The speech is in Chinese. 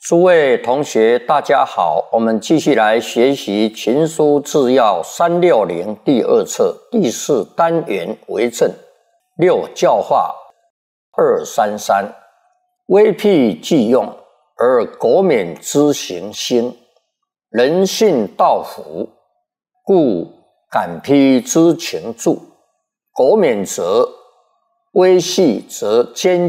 诸位同学，大家好，我们继续来学习《群书治要360》第2册第4单元为政6教化233，威辟既用，而国免之行兴，人性道服，故敢披之情助。国免则威系则坚